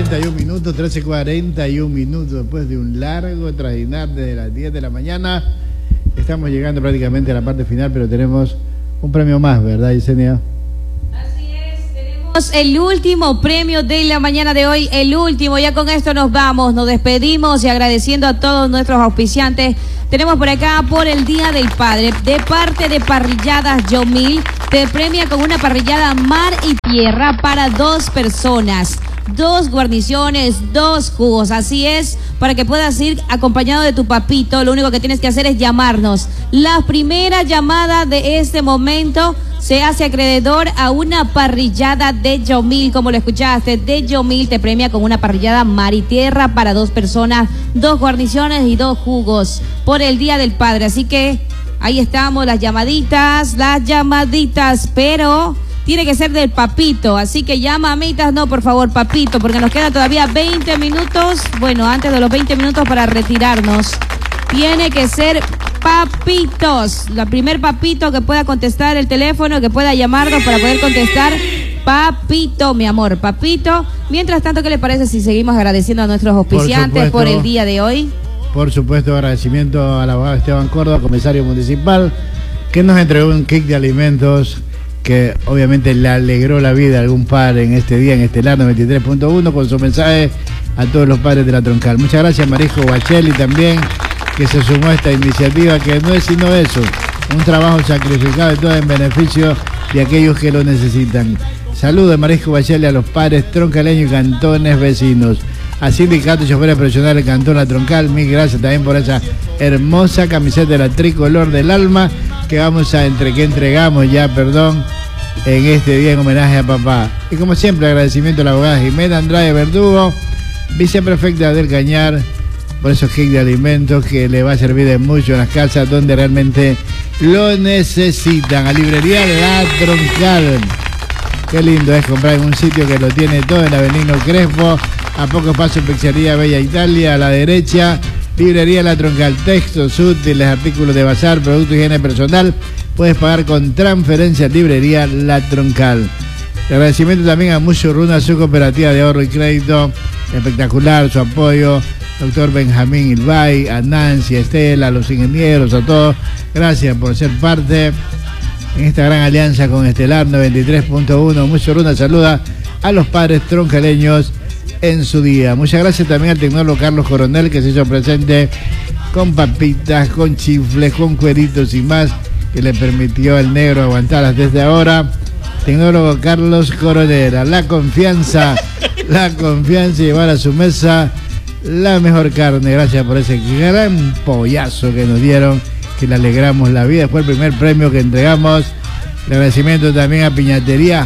13:41 minutos, 13:41 minutos, después de un largo trajinar desde las 10 de la mañana. Estamos llegando prácticamente a la parte final, pero tenemos un premio más, ¿verdad, Yesenia? Así es, tenemos el último premio de la mañana de hoy, el último. Ya con esto nos vamos, nos despedimos y agradeciendo a todos nuestros auspiciantes. Tenemos por acá, por el Día del Padre, de parte de Parrilladas Yomil, te premia con una parrillada mar y tierra para 2 personas. 2 guarniciones, 2 jugos, así es, para que puedas ir acompañado de tu papito. Lo único que tienes que hacer es llamarnos. La primera llamada de este momento se hace acreedor a una parrillada de Yomil, como lo escuchaste, de Yomil te premia con una parrillada mar y tierra para 2 personas, 2 guarniciones y 2 jugos por el Día del Padre. Así que ahí estamos, las llamaditas, pero tiene que ser del papito, así que ya mamitas, no, por favor, papito, porque nos quedan todavía 20 minutos, bueno, antes de los 20 minutos para retirarnos. Tiene que ser papitos, la primer papito que pueda contestar el teléfono, que pueda llamarnos para poder contestar, papito, mi amor, papito. Mientras tanto, ¿qué le parece si seguimos agradeciendo a nuestros auspiciantes por el día de hoy? Por supuesto, agradecimiento al abogado Esteban Córdoba, comisario municipal, que nos entregó un kit de alimentos que obviamente le alegró la vida a algún padre en este día, en Estelar 93.1, con su mensaje a todos los padres de la Troncal. Muchas gracias, Marisco Bacheli, también, que se sumó a esta iniciativa, que no es sino eso, un trabajo sacrificado y todo en beneficio de aquellos que lo necesitan. Saludos, Marisco Bacheli, a los padres troncaleños y cantones vecinos. A Sindicato de Choferes Profesionales del Cantón La Troncal, mil gracias también por esa hermosa camiseta de la tricolor del alma que entregamos ya, en este día en homenaje a papá. Y como siempre, agradecimiento a la abogada Jimena Andrade Verdugo, viceprefecta del Cañar, por esos kits de alimentos que le va a servir de mucho en las casas donde realmente lo necesitan. A Librería La Troncal. Qué lindo es comprar en un sitio que lo tiene todo, en la Avenida Crespo, a pocos pasos Pizzería Bella Italia, a la derecha, Librería La Troncal, textos útiles, artículos de bazar, productos de higiene personal, puedes pagar con transferencia. Librería La Troncal. Agradecimiento también a Muchurruna, su cooperativa de ahorro y crédito, espectacular su apoyo, doctor Benjamín Ilbay, a Nancy, a Estela, a los ingenieros, a todos, gracias por ser parte en esta gran alianza con Estelar 93.1. Muchurruna saluda a los padres troncaleños en su día. Muchas gracias también al tecnólogo Carlos Coronel, que se hizo presente con papitas, con chifles, con cueritos y más, que le permitió al negro aguantarlas desde ahora. Tecnólogo Carlos Coronel, la confianza y llevar a su mesa la mejor carne. Gracias por ese gran pollazo que nos dieron, que le alegramos la vida. Fue el primer premio que entregamos. El agradecimiento también a Piñatería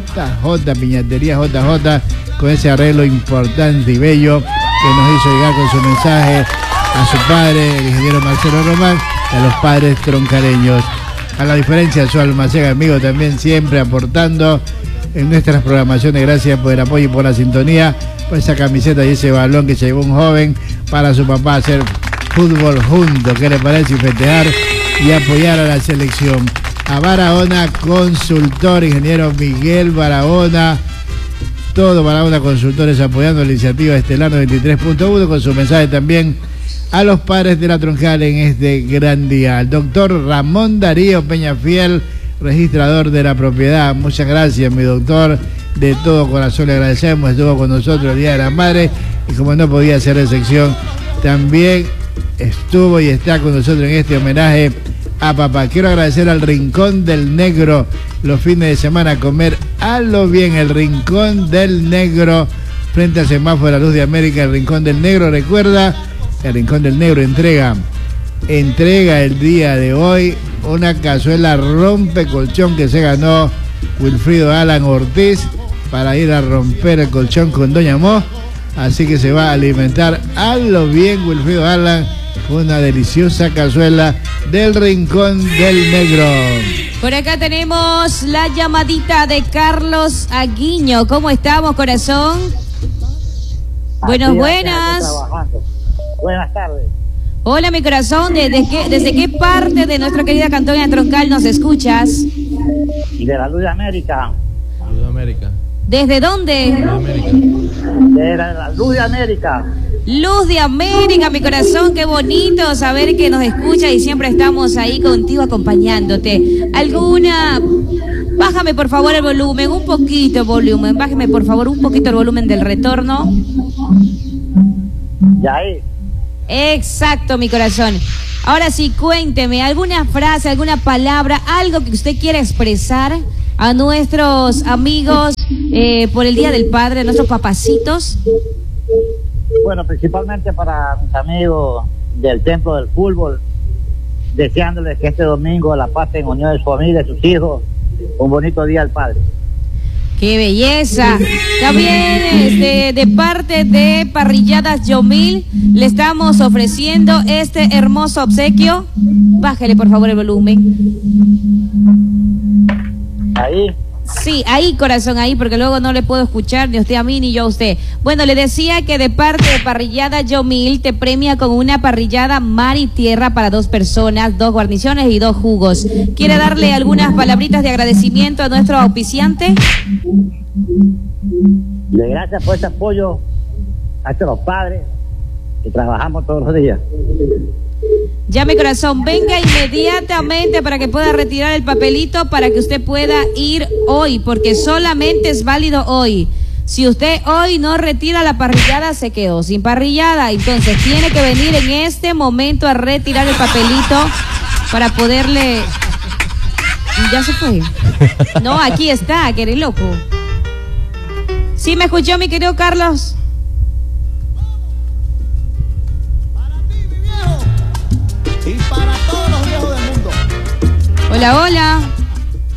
JJ, con ese arreglo importante y bello que nos hizo llegar con su mensaje a su padre, el ingeniero Marcelo Román, y a los padres troncaleños. A la diferencia, su almacén amigo también siempre aportando en nuestras programaciones. Gracias por el apoyo y por la sintonía, por esa camiseta y ese balón que se llevó un joven para su papá a hacer fútbol juntos. ¿Qué le parece? Y festejar y apoyar a la selección. A Barahona Consultor, ingeniero Miguel Barahona, todo Barahona Consultores apoyando la iniciativa Estelar 93.1, con su mensaje también a los padres de la Troncal en este gran día. El doctor Ramón Darío Peñafiel, registrador de la propiedad. Muchas gracias, mi doctor, de todo corazón le agradecemos. Estuvo con nosotros el Día de la Madre y como no podía ser excepción, también estuvo y está con nosotros en este homenaje a papá. Quiero agradecer al Rincón del Negro, los fines de semana a comer a lo bien. El Rincón del Negro, frente al semáforo de la Luz de América. El Rincón del Negro, recuerda, el Rincón del Negro entrega el día de hoy una cazuela rompecolchón que se ganó Wilfrido Alan Ortiz para ir a romper el colchón con Doña Mo. Así que se va a alimentar a lo bien Wilfrido Alan, una deliciosa cazuela del Rincón del Negro. Por acá tenemos la llamadita de Carlos Aguiño. ¿Cómo estamos, corazón? Buenas. Buenas tardes. Hola, mi corazón. ¿Desde qué parte de nuestra querida Cantón La Troncal nos escuchas? De la Luz de América. ¿Desde dónde? De Era la Luz de América. Luz de América, mi corazón, qué bonito saber que nos escucha y siempre estamos ahí contigo acompañándote. Bájame por favor el volumen, un poquito el volumen, bájame por favor un poquito el volumen del retorno. Ya ahí. Exacto, mi corazón. Ahora sí, cuénteme, alguna frase, alguna palabra, algo que usted quiera expresar a nuestros amigos por el Día del Padre, nuestros papacitos. Bueno, principalmente para mis amigos del Templo del Fútbol, deseándoles que este domingo la pasen en unión de su familia, de sus hijos, un bonito Día al Padre. ¡Qué belleza! También de parte de Parrilladas Yomil le estamos ofreciendo este hermoso obsequio. Bájale por favor el volumen. Ahí. Sí, ahí corazón, ahí, porque luego no le puedo escuchar ni usted a mí ni yo a usted. Bueno, le decía que de parte de Parrillada Yomil te premia con una parrillada mar y tierra para 2 personas, 2 guarniciones y 2 jugos. ¿Quiere darle algunas palabritas de agradecimiento a nuestro auspiciante? Le gracias por este apoyo a los padres que trabajamos todos los días. Ya, mi corazón, venga inmediatamente para que pueda retirar el papelito para que usted pueda ir hoy, porque solamente es válido hoy. Si usted hoy no retira la parrillada, se quedó sin parrillada. Entonces tiene que venir en este momento a retirar el papelito para poderle... Ya se fue. No, aquí está, que eres loco. ¿Sí me escuchó, mi querido Carlos? Y para todos los viejos del mundo. Hola, hola.